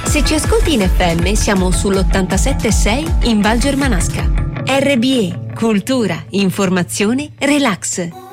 Se ci ascolti in FM siamo sull'87.6 in Val Germanasca. RBE, cultura, informazione, relax.